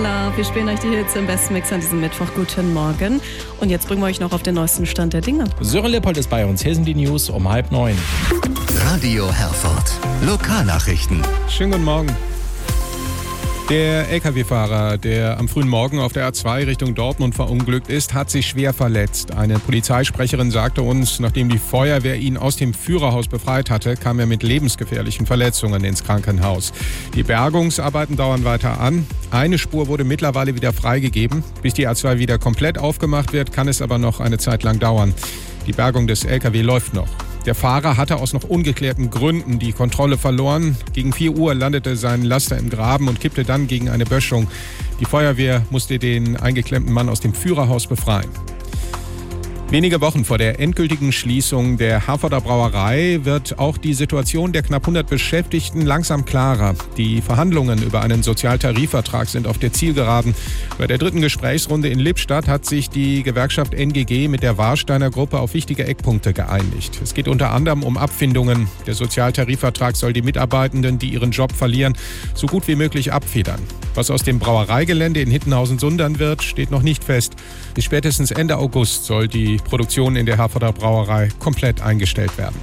Love. Wir spielen euch die Hits im besten Mix an diesem Mittwoch. Guten Morgen. Und jetzt bringen wir euch noch auf den neuesten Stand der Dinge. Sören Lippold ist bei uns. Hier sind die News um 8:30. Radio Herford. Lokalnachrichten. Schönen guten Morgen. Der Lkw-Fahrer, der am frühen Morgen auf der A2 Richtung Dortmund verunglückt ist, hat sich schwer verletzt. Eine Polizeisprecherin sagte uns, nachdem die Feuerwehr ihn aus dem Führerhaus befreit hatte, kam er mit lebensgefährlichen Verletzungen ins Krankenhaus. Die Bergungsarbeiten dauern weiter an. Eine Spur wurde mittlerweile wieder freigegeben. Bis die A2 wieder komplett aufgemacht wird, kann es aber noch eine Zeit lang dauern. Die Bergung des Lkw läuft noch. Der Fahrer hatte aus noch ungeklärten Gründen die Kontrolle verloren. Gegen 4 Uhr landete sein Laster im Graben und kippte dann gegen eine Böschung. Die Feuerwehr musste den eingeklemmten Mann aus dem Führerhaus befreien. Wenige Wochen vor der endgültigen Schließung der Herforder Brauerei wird auch die Situation der knapp 100 Beschäftigten langsam klarer. Die Verhandlungen über einen Sozialtarifvertrag sind auf der Zielgeraden. Bei der 3. Gesprächsrunde in Lippstadt hat sich die Gewerkschaft NGG mit der Warsteiner Gruppe auf wichtige Eckpunkte geeinigt. Es geht unter anderem um Abfindungen. Der Sozialtarifvertrag soll die Mitarbeitenden, die ihren Job verlieren, so gut wie möglich abfedern. Was aus dem Brauereigelände in Hittenhausen-Sundern wird, steht noch nicht fest. Bis spätestens Ende August soll die Produktion in der Herforder Brauerei komplett eingestellt werden.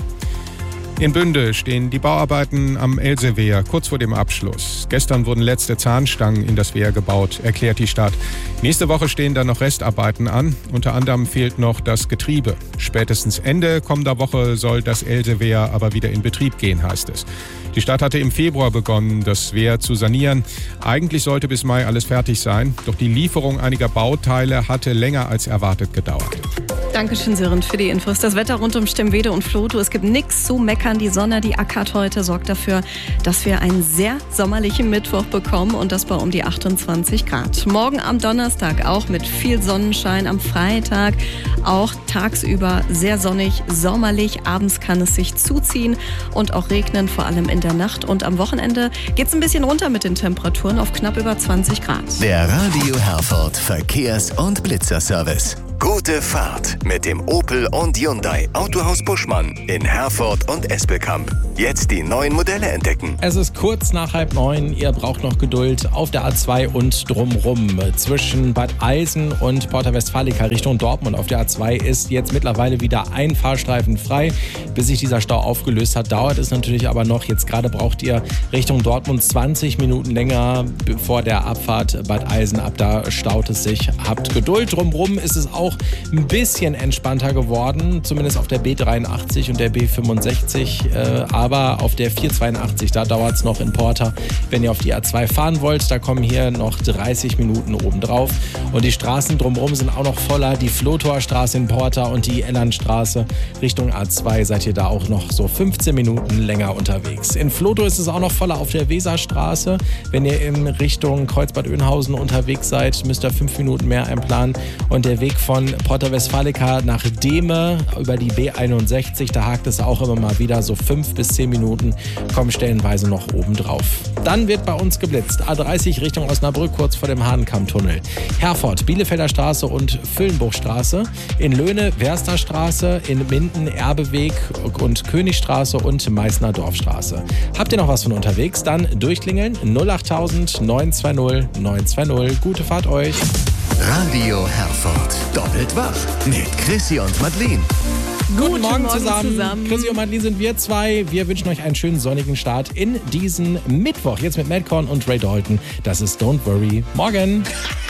In Bünde stehen die Bauarbeiten am Elsewehr kurz vor dem Abschluss. Gestern wurden letzte Zahnstangen in das Wehr gebaut, erklärt die Stadt. Nächste Woche stehen dann noch Restarbeiten an. Unter anderem fehlt noch das Getriebe. Spätestens Ende kommender Woche soll das Elsewehr aber wieder in Betrieb gehen, heißt es. Die Stadt hatte im Februar begonnen, das Wehr zu sanieren. Eigentlich sollte bis Mai alles fertig sein. Doch die Lieferung einiger Bauteile hatte länger als erwartet gedauert. Dankeschön, Sören, für die Infos. Das Wetter rund um Stemwede und Vlotho. Es gibt nichts zu meckern. Die Sonne, die ackert heute, sorgt dafür, dass wir einen sehr sommerlichen Mittwoch bekommen und das bei um die 28 Grad. Morgen am Donnerstag auch mit viel Sonnenschein. Am Freitag auch tagsüber sehr sonnig, sommerlich. Abends kann es sich zuziehen und auch regnen, vor allem in der Nacht. Und am Wochenende geht es ein bisschen runter mit den Temperaturen auf knapp über 20 Grad. Der Radio Herford Verkehrs- und Blitzerservice. Gute Fahrt mit dem Opel und Hyundai Autohaus Buschmann in Herford und Espelkamp. Jetzt die neuen Modelle entdecken. Es ist kurz nach 8:30. Ihr braucht noch Geduld auf der A2 und drumrum. Zwischen Bad Eisen und Porta Westfalica Richtung Dortmund auf der A2 ist jetzt mittlerweile wieder ein Fahrstreifen frei. Bis sich dieser Stau aufgelöst hat, dauert es natürlich aber noch. Jetzt gerade braucht ihr Richtung Dortmund 20 Minuten länger vor der Abfahrt Bad Eisen. Ab da staut es sich. Habt Geduld. Drumrum ist es auch ein bisschen entspannter geworden, zumindest auf der B83 und der B65, aber auf der 482, da dauert es noch in Porta, wenn ihr auf die A2 fahren wollt, da kommen hier noch 30 Minuten obendrauf und die Straßen drumherum sind auch noch voller, die Vlothoer Straße in Porta und die Ellandstraße Richtung A2 seid ihr da auch noch so 15 Minuten länger unterwegs. In Vlotho ist es auch noch voller auf der Weserstraße, wenn ihr in Richtung Kreuzbad Oeynhausen unterwegs seid, müsst ihr 5 Minuten mehr einplanen und der Weg von Porta Westfalica nach Dehme über die B61, da hakt es auch immer mal wieder, so 5 bis 10 Minuten kommen stellenweise noch oben drauf. Dann wird bei uns geblitzt. A30 Richtung Osnabrück, kurz vor dem Hahnenkammtunnel. Herford, Bielefelder Straße und Füllenbuchstraße. In Löhne, Wersterstraße, in Minden, Erbeweg und Königstraße und Meißner Dorfstraße. Habt ihr noch was von unterwegs? Dann durchklingeln 08000 920 920. Gute Fahrt euch. Radio Herford. Doppelt wach mit Chrissy und Madeline. Guten Morgen zusammen. Chrissy und Madeline sind wir zwei. Wir wünschen euch einen schönen sonnigen Start in diesen Mittwoch. Jetzt mit Madcon und Ray Dalton. Das ist Don't Worry. Morgen.